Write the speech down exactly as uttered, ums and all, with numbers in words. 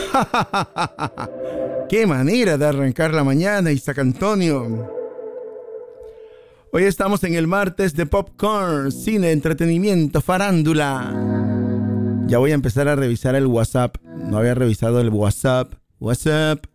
¡Qué manera de arrancar la mañana, Isaac Antonio! Hoy estamos en el martes de Popcorn, cine, entretenimiento, farándula. Ya voy a empezar a revisar el WhatsApp. No había revisado el WhatsApp. WhatsApp.